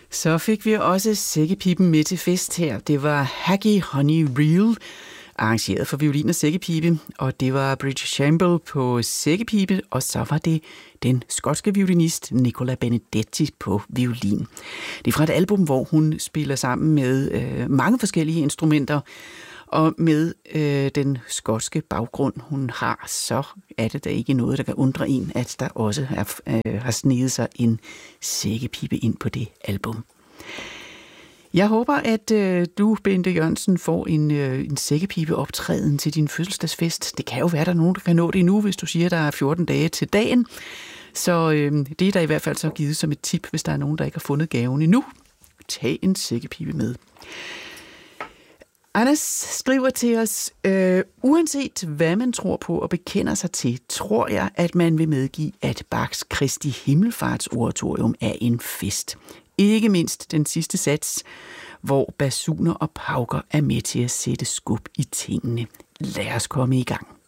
Så fik vi også sækkepipen med til fest her. Det var Hacky Honey Reel, arrangeret for violin og sækkepipe, og det var Bridget Chamberlain på sækkepipe, og så var det den skotske violinist Nicola Benedetti på violin. Det er fra et album, hvor hun spiller sammen med mange forskellige instrumenter, og med den skotske baggrund, hun har, så er det da ikke noget, der kan undre en, at der også har sneget sig en sækkepipe ind på det album. Jeg håber, at du, Bente Jørgensen, får en sækkepipe-optræden til din fødselsdagsfest. Det kan jo være, der er nogen, der kan nå det endnu, hvis du siger, der er 14 dage til dagen. Så det er der i hvert fald så givet som et tip, hvis der er nogen, der ikke har fundet gaven endnu. Tag en sækkepipe med. Anders skriver til os, uanset hvad man tror på og bekender sig til, tror jeg, at man vil medgive, at Bachs Kristi Himmelfartsoratorium er en fest. Ikke mindst den sidste sats, hvor basuner og pauker er med til at sætte skub i tingene. Lad os komme i gang.